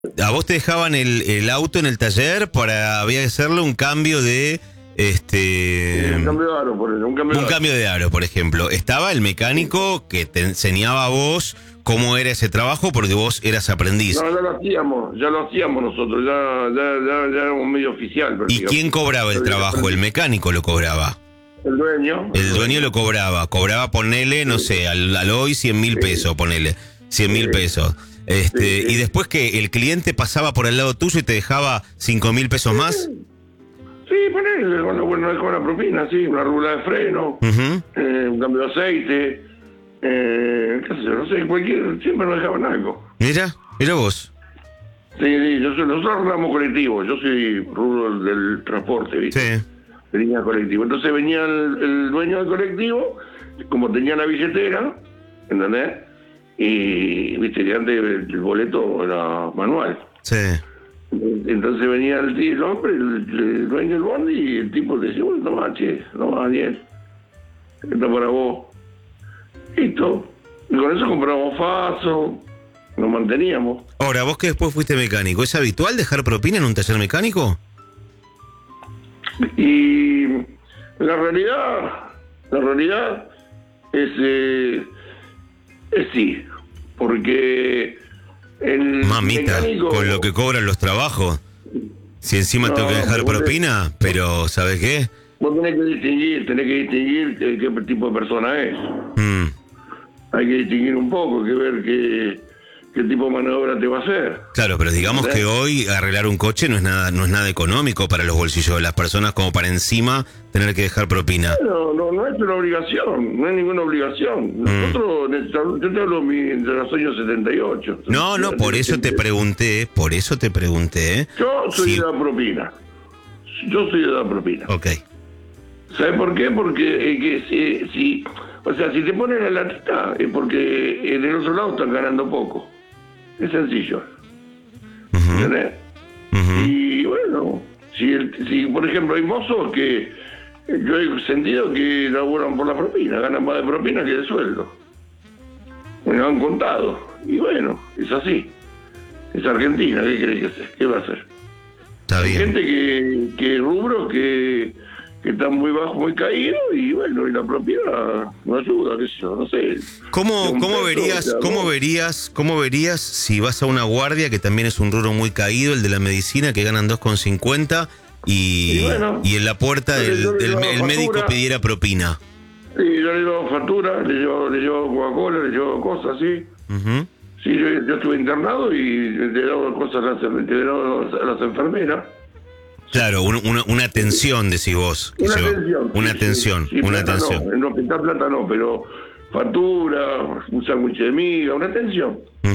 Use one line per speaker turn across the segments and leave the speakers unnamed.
A vos te dejaban el auto en el taller había que hacerle un cambio de
Un cambio de aro, por ejemplo,
un cambio de aro, por ejemplo. Estaba el mecánico que te enseñaba a vos cómo era ese trabajo porque vos eras aprendiz.
No, ya lo hacíamos nosotros, ya éramos medio oficial.
¿Y quién cobraba el trabajo? ¿El mecánico lo cobraba?
El dueño.
El dueño lo cobraba, ponele, no sé, al hoy 100.000 pesos, ponele, 100.000 pesos. Y después que el cliente pasaba por el lado tuyo y te dejaba 5.000 pesos más.
Sí, ponele, con la propina, sí, una rula de freno, un cambio de aceite, qué sé yo, no sé, siempre nos dejaban algo.
Mira vos.
Sí, nosotros arreglamos colectivos, yo soy rubro del transporte, ¿viste?
Sí.
Venía colectivo. Entonces venía el dueño del colectivo, como tenía la billetera, ¿entendés? Y, viste, que antes el boleto era manual.
Sí.
Entonces venía el hombre, el dueño del bondi, y el tipo le decía, bueno, toma, che, toma 10. Esto para vos. Listo. Y con eso compramos faso, nos manteníamos.
Ahora, vos que después fuiste mecánico, ¿es habitual dejar propina en un taller mecánico?
Y la realidad es sí, porque el
Mamita,
mecánico,
con lo que cobran los trabajos, si encima tengo que dejar propina, pero ¿sabes qué?
Vos tenés que distinguir qué tipo de persona es. Hay que distinguir un poco, hay que ver qué tipo de maniobra te va a hacer.
Claro, pero digamos que hoy arreglar un coche no es nada económico para los bolsillos de las personas como para encima tener que dejar propina.
No es una obligación, no es ninguna obligación. Nosotros, yo te hablo de los años 78.
No, por eso te pregunté.
Yo soy de la propina.
Ok.
¿Sabes por qué? Porque si te ponen en la latita es porque en el otro lado están ganando poco. Es sencillo. ¿Entendés? Y bueno, si por ejemplo hay mozos que yo he sentido que laburan por la propina, ganan más de propina que de sueldo. Me lo han contado. Y bueno, es así. Es Argentina, ¿qué crees que hacer? ¿Qué va a hacer?
Está bien.
Hay gente que rubro que está muy bajo, muy caído, y bueno, y la propiedad no ayuda, qué sé yo, no sé.
¿Cómo verías si vas a una guardia, que también es un rubro muy caído, el de la medicina, que ganan 2,50 y en la puerta el médico pidiera propina?
Sí, yo le llevo factura, le llevo Coca-Cola, le llevo cosas así. Sí, yo estuve internado y le he dado cosas a las enfermeras.
Claro, una atención, decís vos. Una atención.
No, en el hospital plata no, pero factura, un sándwich de miga, una atención.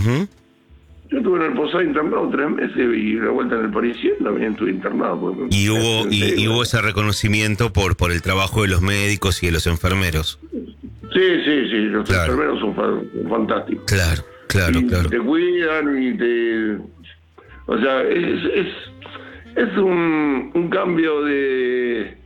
Yo estuve en el Posada internado 3 meses y la vuelta en el Parisien también estuve internado.
Y hubo ese reconocimiento por el trabajo de los médicos y de los enfermeros.
Sí, los enfermeros son fantásticos.
Claro.
Te cuidan y te... O sea, es un cambio de...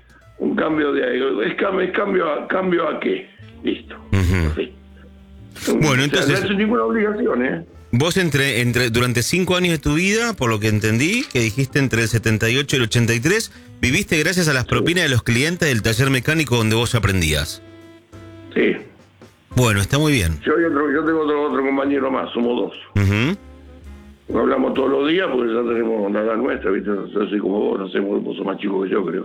Es cambio a qué. Listo. Sí.
Bueno, entonces...
No es ninguna obligación, ¿eh?
Vos durante 5 años de tu vida, por lo que entendí, que dijiste entre el 78 y el 83, viviste gracias a las propinas de los clientes del taller mecánico donde vos aprendías.
Sí.
Bueno, está muy bien.
Yo tengo otro compañero más, somos 2. No hablamos todos los días porque ya tenemos la edad nuestra, ¿viste? Yo soy como vos, no sé, vos sos más chico que yo, creo.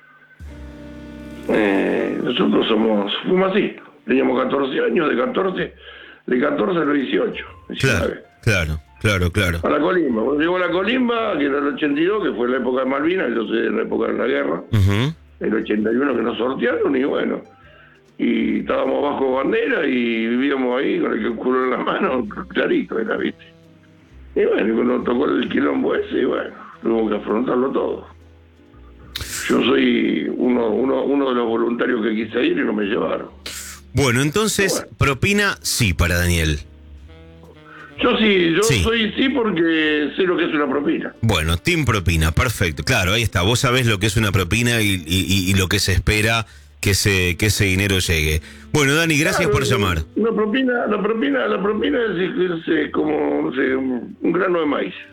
Nosotros fuimos así. Teníamos 14 años, de 14 a los 18. 19.
Claro.
A la colimba. Cuando llegó a la colimba, que era el 82, que fue la época de Malvinas, yo soy de la época de la guerra. El 81 que nos sortearon y bueno. Y estábamos bajo bandera y vivíamos ahí con el culo en la mano, clarito era, ¿viste? Y bueno, cuando tocó el quilombo ese, y bueno, tuvimos que afrontarlo todo. Yo soy uno de los voluntarios que quise ir y no me llevaron.
Bueno, entonces, propina sí para Daniel.
Yo soy sí porque sé lo que es una propina.
Bueno, team propina, perfecto. Claro, ahí está. Vos sabés lo que es una propina y lo que se espera que ese dinero llegue. Bueno, Dani, gracias por llamar.
La propina es como, no sé, un grano de maíz.